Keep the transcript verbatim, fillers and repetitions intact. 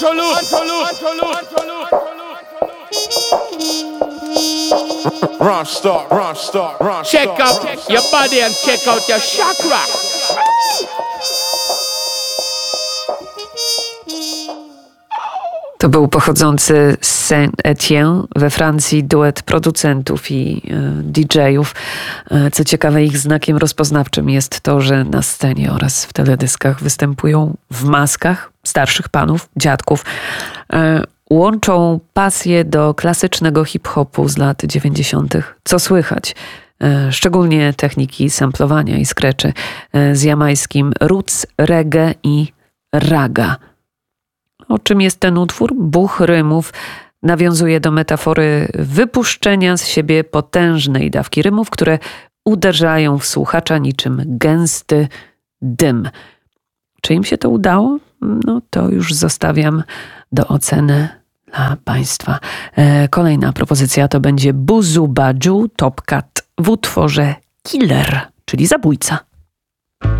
Antolu, Antolu, Antolu, Antolu. Run, start, run, start, run, Check start, out run, your start. body and check out your chakra. To był pochodzący z Saint-Étienne we Francji duet producentów i e, didżejów. E, co ciekawe, ich znakiem rozpoznawczym jest to, że na scenie oraz w teledyskach występują w maskach starszych panów, dziadków. E, łączą pasję do klasycznego hip-hopu z lat dziewięćdziesiątych. Co słychać? E, szczególnie techniki samplowania i skreczy e, z jamańskim roots, reggae i raga. O czym jest ten utwór? Buch rymów nawiązuje do metafory wypuszczenia z siebie potężnej dawki rymów, które uderzają w słuchacza niczym gęsty dym. Czy im się to udało? No to już zostawiam do oceny dla Państwa. E, kolejna propozycja to będzie Buzu Baju Top Cat w utworze Killer, czyli zabójca.